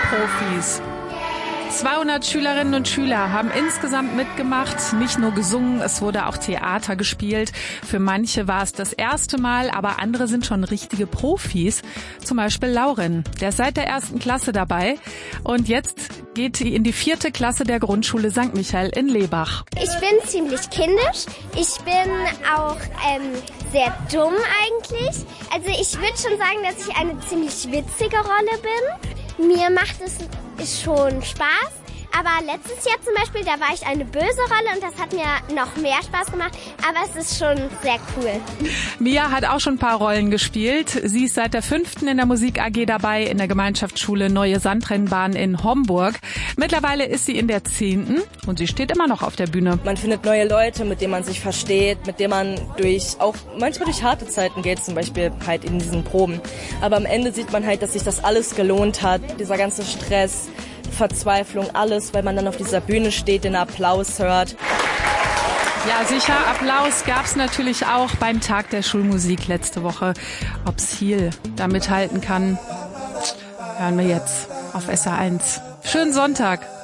Profis. 200 Schülerinnen und Schüler haben insgesamt mitgemacht, nicht nur gesungen, es wurde auch Theater gespielt. Für manche war es das erste Mal, aber andere sind schon richtige Profis. Zum Beispiel Lauren, der ist seit der 1. Klasse dabei und jetzt geht sie in die 4. Klasse der Grundschule St. Michael in Lebach. Ich bin ziemlich kindisch, ich bin auch sehr dumm eigentlich. Also ich würde schon sagen, dass ich eine ziemlich witzige Rolle bin. Mir macht es schon Spaß, aber letztes Jahr zum Beispiel, da war ich eine böse Rolle und das hat mir noch mehr Spaß gemacht, aber es ist schon sehr cool. Mia hat auch schon ein paar Rollen gespielt. Sie ist seit der 5. in der Musik AG dabei in der Gemeinschaftsschule Neue Sandrennbahn in Homburg. Mittlerweile ist sie in der 10. und sie steht immer noch auf der Bühne. Man findet neue Leute, mit denen man sich versteht, mit denen man manchmal durch harte Zeiten geht, zum Beispiel halt in diesen Proben. Aber am Ende sieht man halt, dass sich das alles gelohnt hat, dieser ganze Stress, Verzweiflung, alles, weil man dann auf dieser Bühne steht, den Applaus hört. Ja, sicher, Applaus gab's natürlich auch beim Tag der Schulmusik letzte Woche. Ob Ziel da mithalten kann, hören wir jetzt auf SR1. Schönen Sonntag.